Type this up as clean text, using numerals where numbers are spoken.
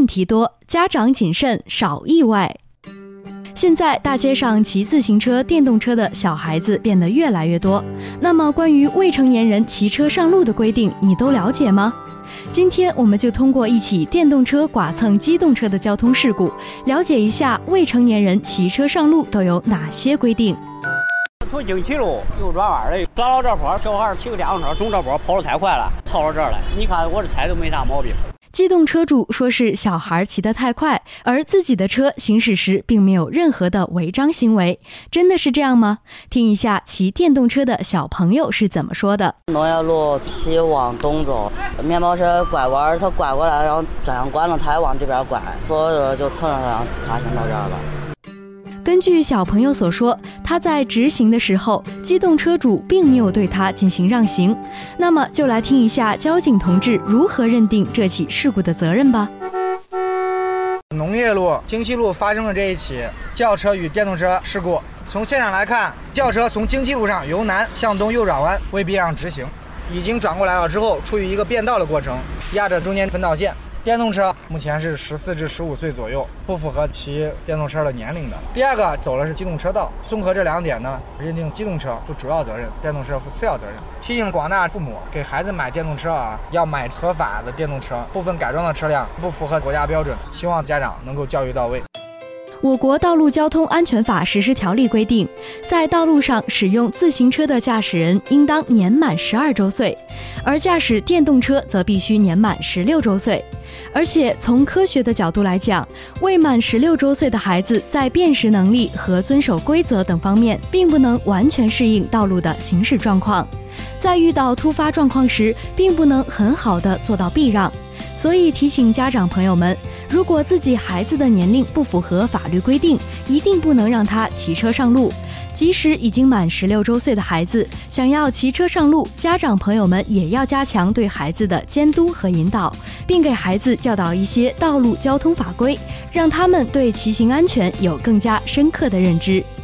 题多，家长谨慎，少意外。现在大街上骑自行车、电动车的小孩子变得越来越多，那么关于未成年人骑车上路的规定，你都了解吗？今天我们就通过一起电动车剐蹭机动车的交通事故，了解一下未成年人骑车上路都有哪些规定。 从经七路右转弯的转到这坡，小孩骑个电动车从这坡跑得太快了，超到这儿来。你看我这踩都没啥毛病。 机动车主说是小孩骑得太快，而自己的车行驶时并没有任何的违章行为，真的是这样吗？听一下骑电动车的小朋友是怎么说的。 农业路骑往东走，面包车拐弯，他拐过来，然后转向关了，他还往这边拐，所有人就蹭上他，滑行到这儿了。 根据小朋友所说，他在直行的时候，机动车主并没有对他进行让行。那么就来听一下交警同志如何认定这起事故的责任吧。 农业路京七路发生了这一起轿车与电动车事故。从现场来看，轿车从京七路上由南向东右转弯，未必让直行，已经转过来了之后，处于一个变道的过程，压着中间分道线。电动车目前是14至15岁左右，不符合骑电动车的年龄的。第二个走的是机动车道，综合这2点呢，认定机动车负主要责任，电动车负次要责任。提醒广大父母，给孩子买电动车要买合法的电动车，部分改装的车辆不符合国家标准，希望家长能够教育到位。 我国道路交通安全法实施条例规定，在道路上使用自行车的驾驶人应当年满12周岁，而驾驶电动车则必须年满16周岁。而且从科学的角度来讲，未满16周岁的孩子在辨识能力和遵守规则等方面并不能完全适应道路的行驶状况，在遇到突发状况时并不能很好的做到避让。所以提醒家长朋友们，如果自己孩子的年龄不符合法律规定，一定不能让他骑车上路。即使已经满16周岁的孩子想要骑车上路，家长朋友们也要加强对孩子的监督和引导，并给孩子教导一些道路交通法规，让他们对骑行安全有更加深刻的认知。